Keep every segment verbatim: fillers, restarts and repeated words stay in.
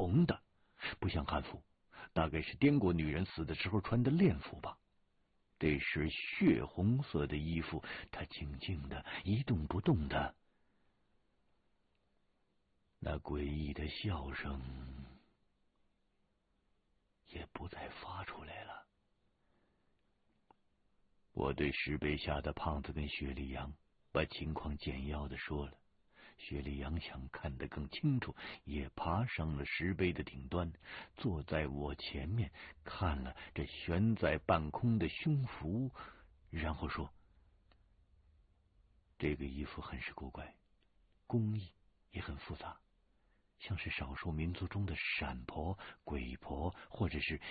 红的，不像汉服，大概是滇国女人死的时候穿的殓服吧。这时血红色的衣服，她静静的一动不动的，那诡异的笑声也不再发出来了。我对石碑下的胖子跟雪里阳把情况简要的说了。雪里阳想看得更清楚，也爬上了石碑的顶端，坐在我前面看了这悬在半空的胸符，然后说：这个衣服很是古怪，工艺也很复杂，像是少数民族中的闪婆、鬼婆，或者是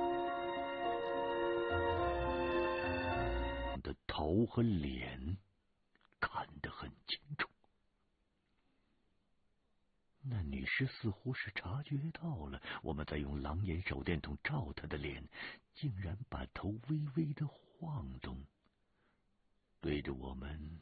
的头和脸看得很清楚。那女尸似乎是察觉到了我们在用狼眼手电筒照她的脸，竟然把头微微的晃动，对着我们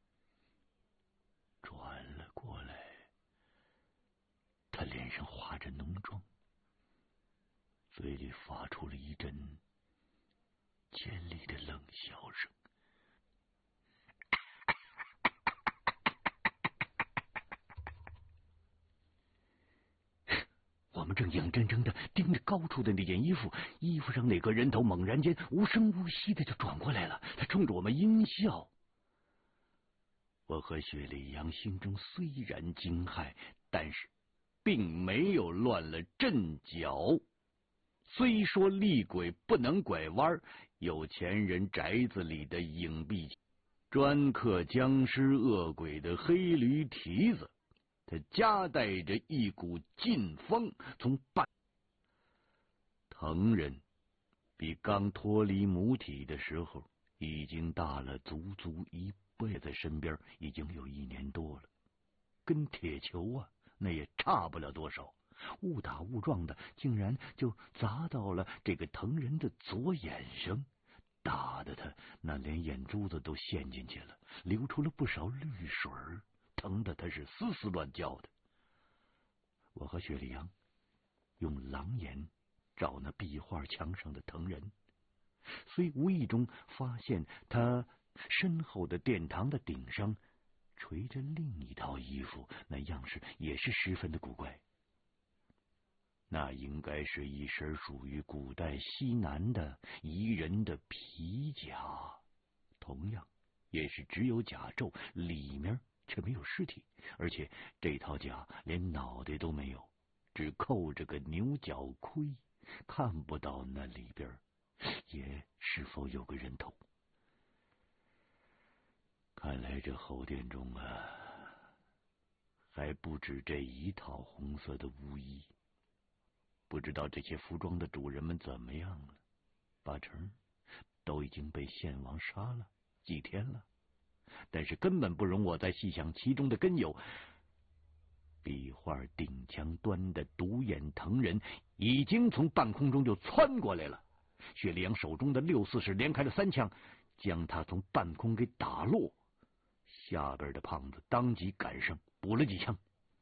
转了过来。她脸上化着浓妆，嘴里发出了一阵尖利的冷笑声。我们正眼睁睁的盯着高处的那件衣服，衣服上那个人头猛然间无声无息的就转过来了，他冲着我们阴笑。我和雪里阳心中虽然惊骇，但是并没有乱了阵脚。虽说厉鬼不能拐弯，有钱人宅子里的影壁，专克僵尸恶鬼的黑驴蹄子，他夹带着一股劲风从半藤人比刚脱离母体的时候已经大了足足一倍，在身边已经有一年多了，跟铁球啊那也差不了多少，误打误撞的竟然就砸到了这个藤人的左眼上，打得他那连眼珠子都陷进去了，流出了不少绿水，疼得他是嘶嘶乱叫的。我和雪里阳用狼眼找那壁画墙上的藤人，虽无意中发现他身后的殿堂的顶上垂着另一套衣服，那样式也是十分的古怪。那应该是一身属于古代西南的彝人的皮甲，同样也是只有甲胄，里面却没有尸体，而且这套甲连脑袋都没有，只扣着个牛角盔，看不到那里边也是否有个人头。看来这后殿中啊，还不止这一套红色的巫衣，不知道这些服装的主人们怎么样了，八成都已经被献王杀了几天了，但是根本不容我再细想其中的根由。壁画顶墙端的独眼藤人已经从半空中就窜过来了，雪里阳手中的六四式连开了三枪，将他从半空给打落。下边的胖子当即赶上补了几枪。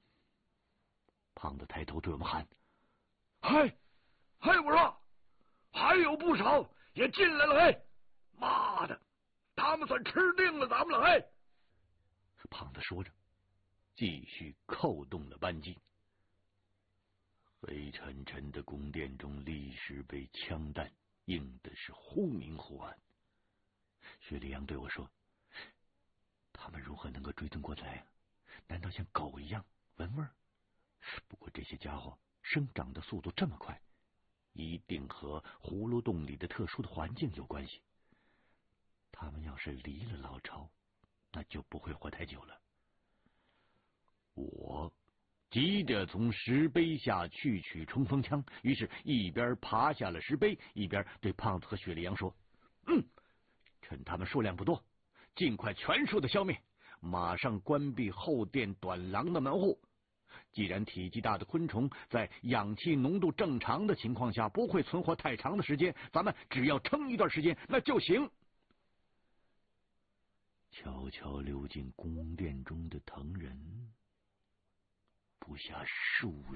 胖子抬头对我们喊： 嗨嗨，我说还有不少也进来了，嘿，妈的，他们算吃定了咱们了，嘿。 胖子说着继续扣动了扳机。黑沉沉的宫殿中立时被枪弹映的是忽明忽暗。雪里阳对我说：他们如何能够追踪过来啊？难道像狗一样闻味儿？不过这些家伙生长的速度这么快，一定和葫芦洞里的特殊的环境有关系。他们要是离了老巢，那就不会活太久了。我急着从石碑下去取冲锋枪，于是一边爬下了石碑，一边对胖子和雪里阳说：嗯，趁他们数量不多，尽快全数的消灭，马上关闭后殿短廊的门户。既然体积大的昆虫在氧气浓度正常的情况下不会存活太长的时间，咱们只要撑一段时间那就行。悄悄溜进宫殿中的藤人不下数